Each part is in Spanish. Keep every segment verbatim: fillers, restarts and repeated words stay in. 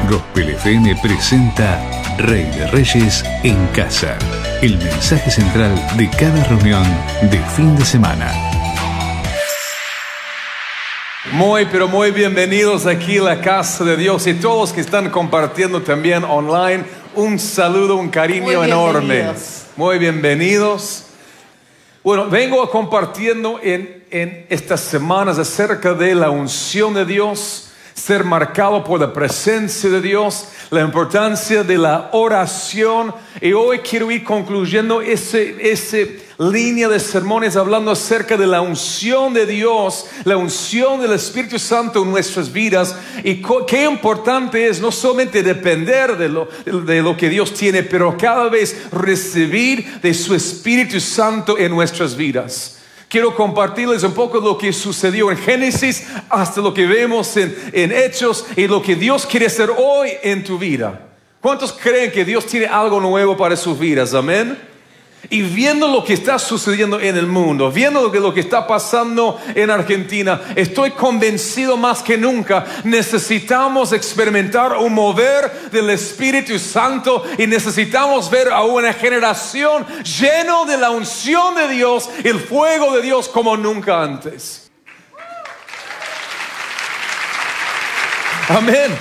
Gospel F M presenta Rey de Reyes en Casa, el mensaje central de cada reunión de fin de semana. Muy, pero muy bienvenidos aquí a la casa de Dios y todos que están compartiendo también online. Un saludo, un cariño muy enorme. Muy bienvenidos. Bueno, vengo compartiendo en, en estas semanas acerca de la unción de Dios, ser marcado por la presencia de Dios, la importancia de la oración. Y hoy quiero ir concluyendo ese, ese línea de sermones hablando acerca de la unción de Dios, la unción del Espíritu Santo en nuestras vidas. Y qué importante es no solamente depender de lo, de lo que Dios tiene, pero cada vez recibir de su Espíritu Santo en nuestras vidas. Quiero compartirles un poco de lo que sucedió en Génesis hasta lo que vemos en, en Hechos y lo que Dios quiere hacer hoy en tu vida. ¿Cuántos creen que Dios tiene algo nuevo para sus vidas? Amén. Y viendo lo que está sucediendo en el mundo, viendo lo que, lo que está pasando en Argentina, estoy convencido más que nunca, necesitamos experimentar un mover del Espíritu Santo y necesitamos ver a una generación llena de la unción de Dios, el fuego de Dios como nunca antes. Amén.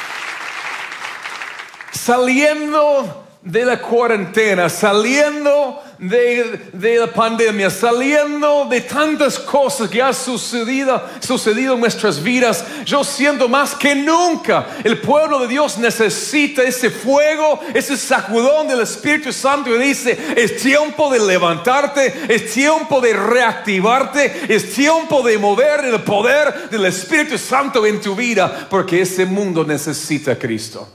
Saliendo de la cuarentena, saliendo de, de la pandemia, saliendo de tantas cosas que han sucedido, sucedido en nuestras vidas, yo siento más que nunca el pueblo de Dios necesita ese fuego, ese sacudón del Espíritu Santo y dice, es tiempo de levantarte, es tiempo de reactivarte, es tiempo de mover el poder del Espíritu Santo en tu vida, porque ese mundo necesita a Cristo.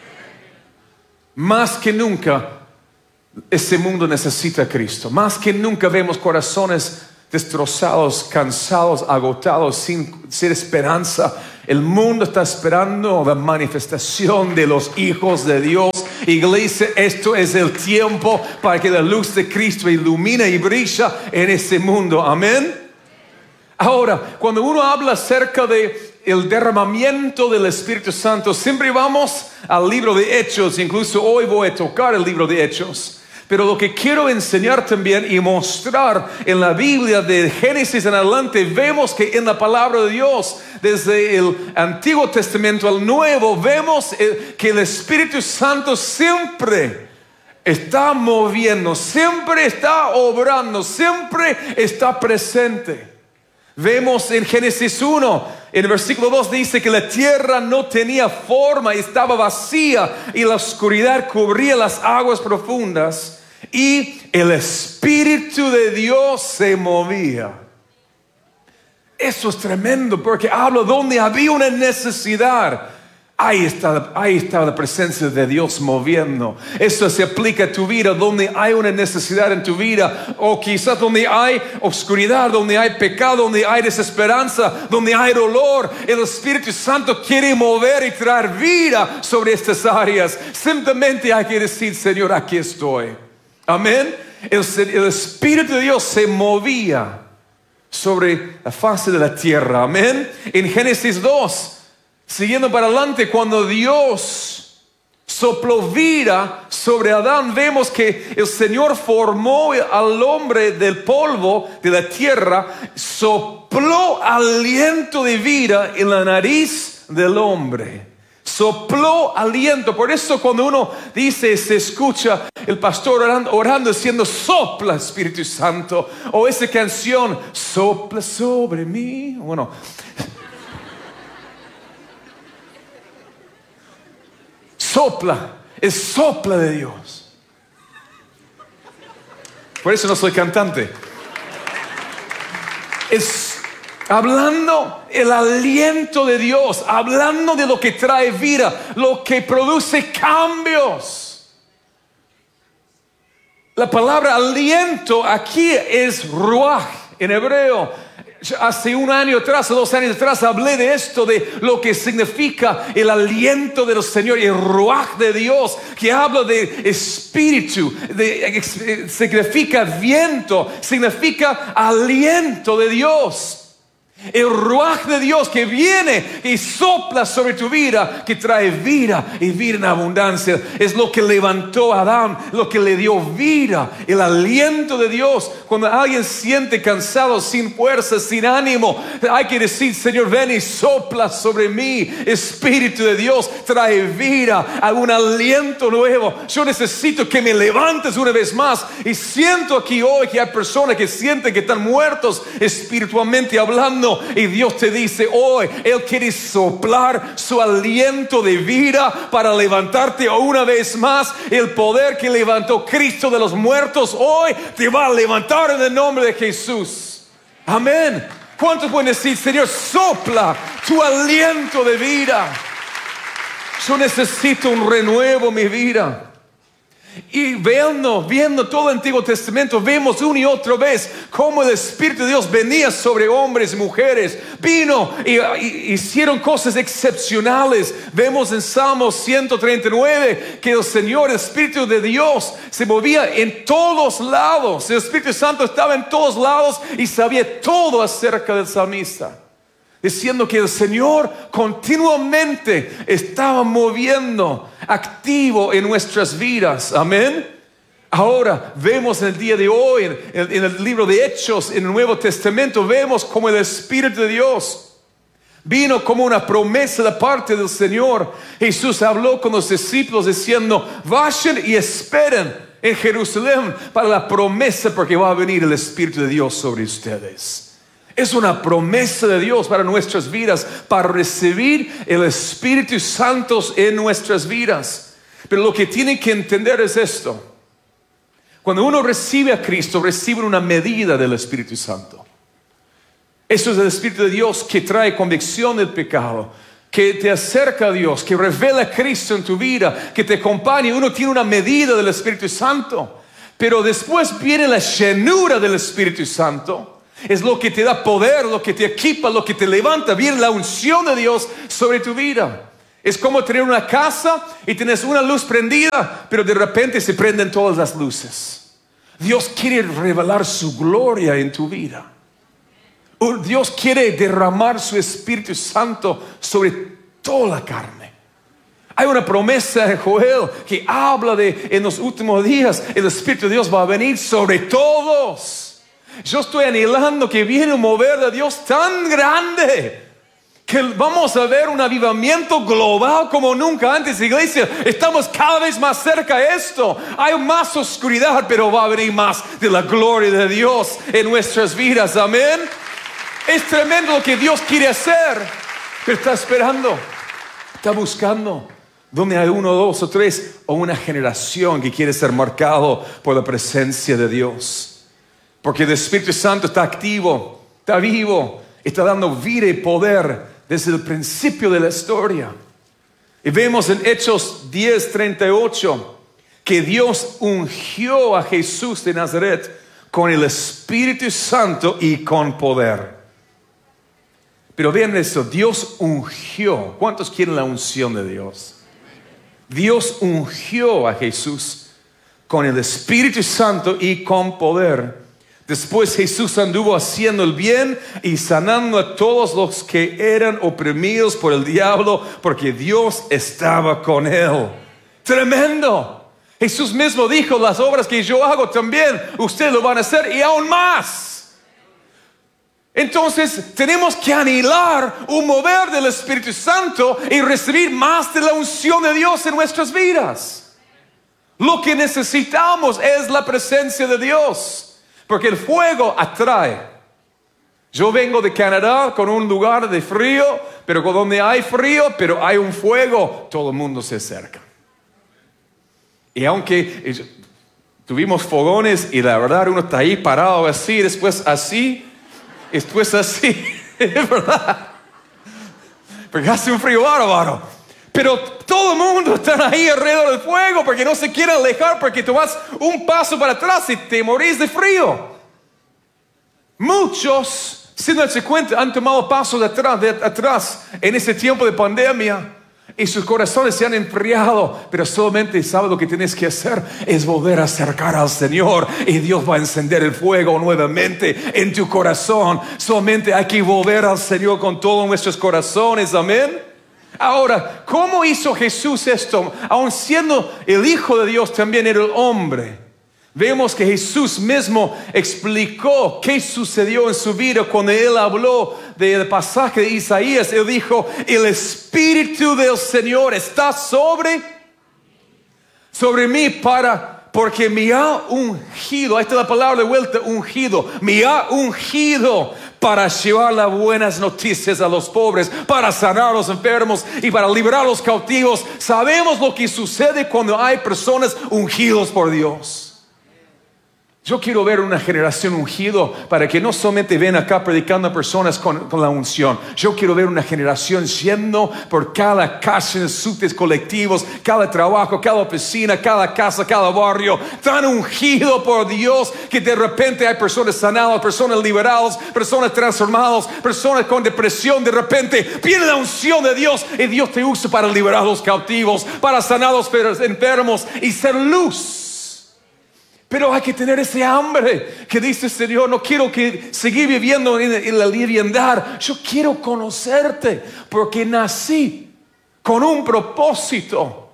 Más que nunca, ese mundo necesita a Cristo. Más que nunca vemos corazones destrozados, cansados, agotados, sin, sin esperanza. El mundo está esperando la manifestación de los hijos de Dios. Iglesia, esto es el tiempo para que la luz de Cristo ilumine y brilla en ese mundo. Amén. Ahora, cuando uno habla acerca de el derramamiento del Espíritu Santo, siempre vamos al libro de Hechos. Incluso hoy voy a tocar el libro de Hechos. Pero lo que quiero enseñar también y mostrar en la Biblia de Génesis en adelante, vemos que en la palabra de Dios, desde el Antiguo Testamento al Nuevo, vemos que el Espíritu Santo siempre está moviendo, siempre está obrando, siempre está presente. Vemos en Génesis uno, en el versículo dos dice que la tierra no tenía forma, estaba vacía y la oscuridad cubría las aguas profundas y el Espíritu de Dios se movía. Eso es tremendo porque habla donde había una necesidad. Ahí está, ahí está la presencia de Dios moviendo. Eso se aplica a tu vida, donde hay una necesidad en tu vida, o quizás donde hay oscuridad, donde hay pecado, donde hay desesperanza, donde hay dolor. El Espíritu Santo quiere mover y traer vida sobre estas áreas. Simplemente hay que decir, Señor, aquí estoy. Amén. El, el Espíritu de Dios se movía sobre la faz de la tierra. Amén. En Génesis dos. Siguiendo para adelante, cuando Dios sopló vida sobre Adán, vemos que el Señor formó al hombre del polvo de la tierra, sopló aliento de vida en la nariz del hombre. Sopló aliento. Por eso cuando uno dice, se escucha el pastor orando, orando diciendo, sopla Espíritu Santo. O esa canción, sopla sobre mí. Bueno, sopla, es sopla de Dios. Por eso no soy cantante. Es hablando el aliento de Dios, hablando de lo que trae vida, lo que produce cambios. La palabra aliento aquí es ruach en hebreo. Hace un año atrás, o dos años atrás, hablé de esto, de lo que significa el aliento del Señor, el ruach de Dios, que habla de espíritu, de, significa viento, significa aliento de Dios. El ruaj de Dios que viene y sopla sobre tu vida, que trae vida y vida en abundancia. Es lo que levantó a Adán, lo que le dio vida, el aliento de Dios. Cuando alguien siente cansado, sin fuerza, sin ánimo, hay que decir: Señor, ven y sopla sobre mí. Espíritu de Dios, trae vida, algún aliento nuevo. Yo necesito que me levantes una vez más. Y siento aquí hoy que hay personas que sienten que están muertos espiritualmente hablando. Y Dios te dice hoy, Él quiere soplar su aliento de vida para levantarte una vez más. El poder que levantó Cristo de los muertos hoy te va a levantar en el nombre de Jesús. Amén. ¿Cuántos pueden decir: Señor, sopla tu aliento de vida? Yo necesito un renuevo en mi vida. Y viendo, viendo todo el Antiguo Testamento, vemos una y otra vez cómo el Espíritu de Dios venía sobre hombres y mujeres. Vino y, y hicieron cosas excepcionales. Vemos en Salmos ciento treinta y nueve que el Señor, el Espíritu de Dios, se movía en todos lados. El Espíritu Santo estaba en todos lados y sabía todo acerca del salmista, diciendo que el Señor continuamente estaba moviendo, activo en nuestras vidas. Amén. Ahora vemos en el día de hoy, en el, en el libro de Hechos, en el Nuevo Testamento, vemos como el Espíritu de Dios vino como una promesa de parte del Señor. Jesús habló con los discípulos diciendo: vayan y esperen en Jerusalén para la promesa, porque va a venir el Espíritu de Dios sobre ustedes. Es una promesa de Dios para nuestras vidas, para recibir el Espíritu Santo en nuestras vidas. Pero lo que tienen que entender es esto: cuando uno recibe a Cristo, recibe una medida del Espíritu Santo. Eso es el Espíritu de Dios que trae convicción del pecado, que te acerca a Dios, que revela a Cristo en tu vida, que te acompaña. Uno tiene una medida del Espíritu Santo. Pero después viene la llenura del Espíritu Santo. Es lo que te da poder, lo que te equipa, lo que te levanta. Viene la unción de Dios sobre tu vida. Es como tener una casa y tienes una luz prendida, pero de repente se prenden todas las luces. Dios quiere revelar su gloria en tu vida. Dios quiere derramar su Espíritu Santo sobre toda la carne. Hay una promesa de Joel que habla de: en los últimos días el Espíritu de Dios va a venir sobre todos. Yo estoy anhelando que viene un mover de Dios tan grande que vamos a ver un avivamiento global como nunca antes. Iglesia, estamos cada vez más cerca de esto. Hay más oscuridad, pero va a venir más de la gloria de Dios en nuestras vidas. Amén. Es tremendo lo que Dios quiere hacer, pero está esperando, está buscando donde hay uno, dos o tres, o una generación que quiere ser marcado por la presencia de Dios. Porque el Espíritu Santo está activo, está vivo, está dando vida y poder desde el principio de la historia. Y vemos en Hechos diez treinta y ocho que Dios ungió a Jesús de Nazaret con el Espíritu Santo y con poder. Pero vean esto: Dios ungió. ¿Cuántos quieren la unción de Dios? Dios ungió a Jesús con el Espíritu Santo y con poder. Después Jesús anduvo haciendo el bien y sanando a todos los que eran oprimidos por el diablo, porque Dios estaba con él. Tremendo. Jesús mismo dijo: las obras que yo hago también ustedes lo van a hacer, y aún más. Entonces tenemos que anhelar un mover del Espíritu Santo y recibir más de la unción de Dios en nuestras vidas. Lo que necesitamos es la presencia de Dios. Porque el fuego atrae. Yo vengo de Canadá, con un lugar de frío, pero con donde hay frío, pero hay un fuego, todo el mundo se acerca. Y aunque tuvimos fogones y la verdad uno está ahí parado así, después así, después así, es verdad. Porque hace un frío bárbaro. Pero todo el mundo está ahí alrededor del fuego porque no se quiere alejar, porque tú vas un paso para atrás y te morís de frío. Muchos, sin darse cuenta, han tomado pasos de atrás, de atrás en ese tiempo de pandemia y sus corazones se han enfriado, pero solamente sabes lo que tienes que hacer es volver a acercar al Señor y Dios va a encender el fuego nuevamente en tu corazón. Solamente hay que volver al Señor con todos nuestros corazones, amén. Ahora, ¿cómo hizo Jesús esto? Aun siendo el Hijo de Dios, también era el hombre. Vemos que Jesús mismo explicó qué sucedió en su vida cuando Él habló del pasaje de Isaías. Él dijo, el Espíritu del Señor está sobre, sobre mí para, porque me ha ungido. Ahí está la palabra de vuelta, ungido. Me ha ungido para llevar las buenas noticias a los pobres, para sanar a los enfermos y para liberar a los cautivos. Sabemos lo que sucede cuando hay personas ungidos por Dios. Yo quiero ver una generación ungido para que no solamente ven acá predicando a personas con, con la unción. Yo quiero ver una generación yendo por cada casa, en subtes colectivos, cada trabajo, cada oficina, cada casa, cada barrio, tan ungido por Dios que de repente hay personas sanadas, personas liberadas, personas transformadas, personas con depresión. De repente viene la unción de Dios y Dios te usa para liberar a los cautivos, para sanar a los enfermos y ser luz. Pero hay que tener ese hambre que dice, Señor, no quiero que seguir viviendo en, en la liviandad. Yo quiero conocerte porque nací con un propósito.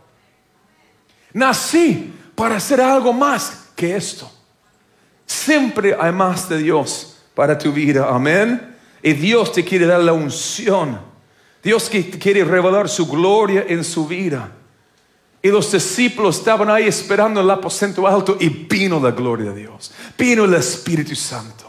Nací para hacer algo más que esto. Siempre hay más de Dios para tu vida, amén. Y Dios te quiere dar la unción. Dios quiere revelar su gloria en su vida. Y los discípulos estaban ahí esperando en el aposento alto y vino la gloria de Dios. Vino el Espíritu Santo.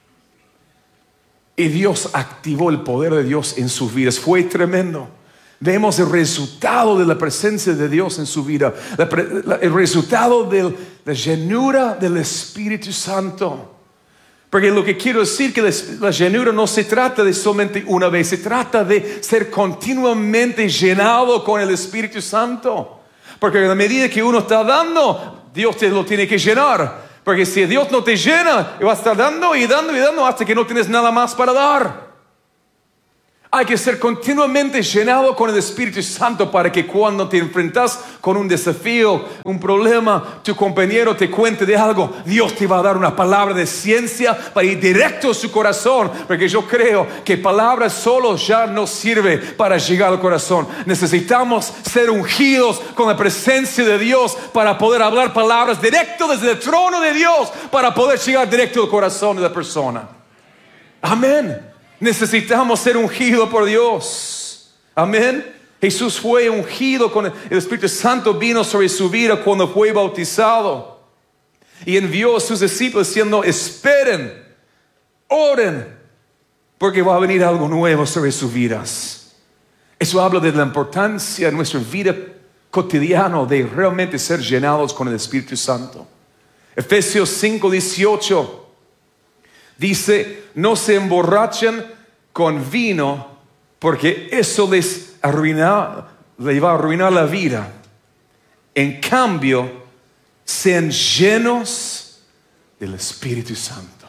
Y Dios activó el poder de Dios en sus vidas. Fue tremendo. Vemos el resultado de la presencia de Dios en su vida. La, la, el resultado de la llenura del Espíritu Santo. Porque lo que quiero decir que la, la llenura no se trata de solamente una vez. Se trata de ser continuamente llenado con el Espíritu Santo. Porque a la medida que uno está dando, Dios te lo tiene que llenar. Porque si Dios no te llena, va a estar dando y dando y dando hasta que no tienes nada más para dar. Hay que ser continuamente llenado con el Espíritu Santo para que cuando te enfrentas con un desafío, un problema, tu compañero te cuente de algo, Dios te va a dar una palabra de ciencia para ir directo a su corazón. Porque yo creo que palabras solo ya no sirve para llegar al corazón. Necesitamos ser ungidos con la presencia de Dios para poder hablar palabras directo desde el trono de Dios, para poder llegar directo al corazón de la persona. Amén. Necesitamos ser ungidos por Dios. Amén. Jesús fue ungido con el Espíritu Santo, vino sobre su vida cuando fue bautizado. Y envió a sus discípulos diciendo, esperen, oren, porque va a venir algo nuevo sobre sus vidas. Eso habla de la importancia de nuestra vida cotidiana de realmente ser llenados con el Espíritu Santo. Efesios cinco dieciocho. Dice, no se emborrachen con vino porque eso les, arruina, les va a arruinar la vida. En cambio, sean llenos del Espíritu Santo.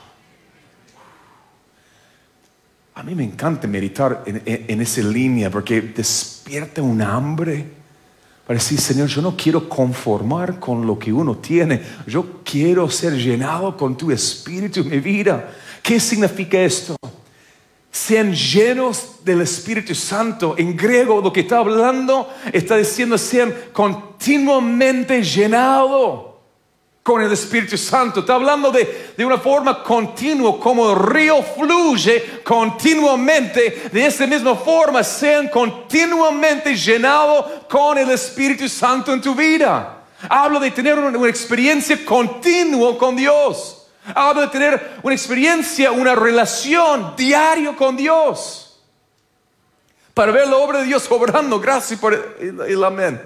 A mí me encanta meditar en, en, en esa línea porque despierta un hambre para decir, Señor, yo no quiero conformar con lo que uno tiene. Yo quiero ser llenado con tu Espíritu en mi vida. ¿Qué significa esto? Sean llenos del Espíritu Santo. En griego lo que está hablando, está diciendo sean continuamente llenados con el Espíritu Santo. Está hablando de, de una forma continua, como el río fluye continuamente. De esa misma forma, sean continuamente llenados con el Espíritu Santo en tu vida. Hablo de tener una, una experiencia continua con Dios. Hablo de tener una experiencia, una relación diaria con Dios. Para ver la obra de Dios obrando. Gracias por el, el amén.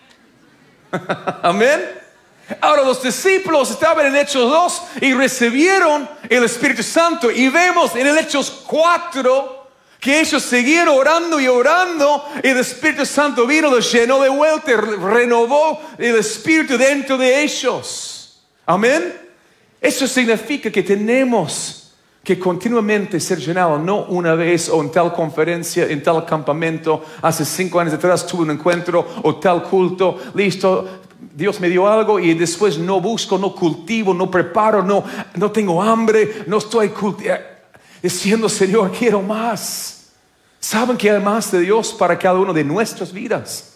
Amén. Ahora los discípulos estaban en Hechos dos y recibieron el Espíritu Santo. Y vemos en el Hechos cuatro que ellos siguieron orando y orando. Y el Espíritu Santo vino, los llenó de vuelta, renovó el Espíritu dentro de ellos. Amén. Eso significa que tenemos que continuamente ser llenado, no una vez o en tal conferencia, en tal campamento, hace cinco años atrás tuve un encuentro o tal culto, listo, Dios me dio algo y después no busco, no cultivo, no preparo, no, no tengo hambre, no estoy cultivando, diciendo, Señor, quiero más. ¿Saben que hay más de Dios para cada uno de nuestras vidas?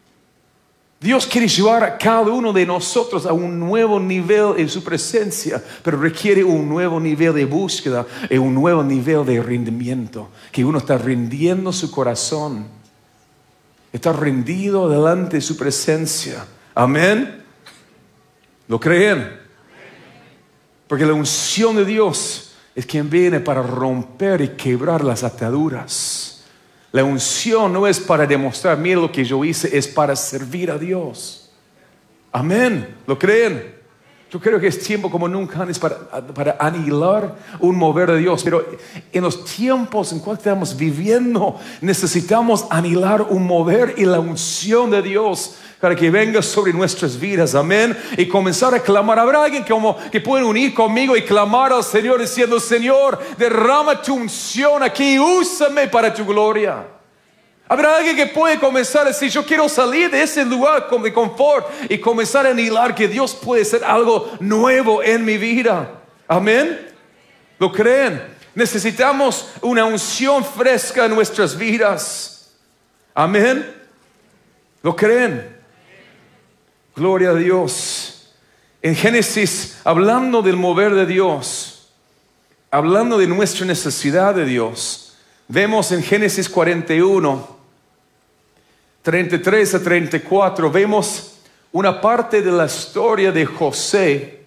Dios quiere llevar a cada uno de nosotros a un nuevo nivel en su presencia, pero requiere un nuevo nivel de búsqueda y un nuevo nivel de rendimiento, que uno está rindiendo su corazón, está rendido delante de su presencia. Amén. ¿Lo creen? Porque la unción de Dios es quien viene para romper y quebrar las ataduras. La unción no es para demostrar, mira lo que yo hice, es para servir a Dios. Amén. ¿Lo creen? Yo creo que es tiempo como nunca antes para, para aniquilar un mover de Dios. Pero en los tiempos en cuales estamos viviendo, necesitamos aniquilar un mover y la unción de Dios para que venga sobre nuestras vidas, amén, y comenzar a clamar. Habrá alguien que, como, que puede unir conmigo y clamar al Señor diciendo, Señor, derrama tu unción aquí, úsame para tu gloria. Habrá alguien que puede comenzar a decir, yo quiero salir de ese lugar de confort y comenzar a anhelar que Dios puede hacer algo nuevo en mi vida, amén. ¿Lo creen? Necesitamos una unción fresca en nuestras vidas, amén. ¿Lo creen? Gloria a Dios. En Génesis, hablando del mover de Dios, hablando de nuestra necesidad de Dios, vemos en Génesis cuarenta y uno, treinta y tres a treinta y cuatro, vemos una parte de la historia de José,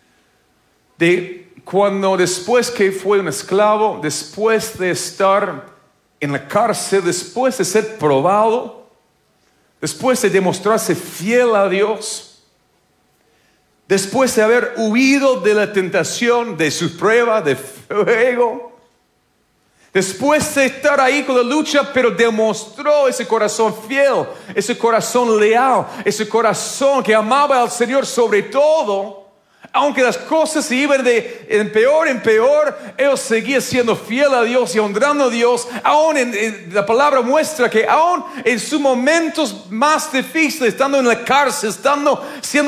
de cuando después que fue un esclavo, después de estar en la cárcel, después de ser probado, después de demostrarse fiel a Dios, después de haber huido de la tentación, de su prueba de fuego, después de estar ahí con la lucha, pero demostró ese corazón fiel, ese corazón leal, ese corazón que amaba al Señor sobre todo. Aunque las cosas se iban de en peor en peor, él seguía siendo fiel a Dios y honrando a Dios. Aún en, en, la palabra muestra que aún en sus momentos más difíciles, estando en la cárcel, estando siendo